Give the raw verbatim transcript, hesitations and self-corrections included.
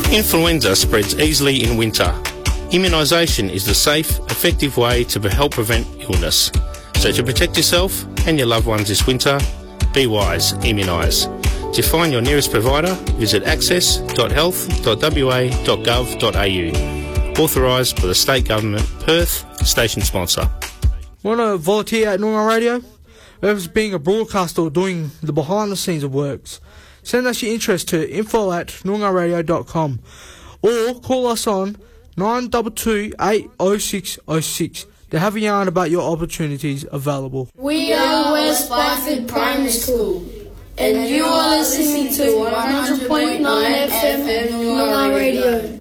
Influenza spreads easily in winter. Immunisation is the safe, effective way to help prevent illness. So to protect yourself and your loved ones this winter, be wise, immunise. To find your nearest provider, visit access dot health dot w a dot gov dot a u. Authorised by the State Government, Perth, station sponsor. Want to volunteer at Noongar Radio? Whether it's being a broadcaster or doing the behind the scenes of works, send us your interest to info at noongar radio dot com or call us on nine two two, eight oh six oh six to have a yarn about your opportunities available. We are West Byford Primary School and you are listening to one hundred point nine F M Noongar Radio.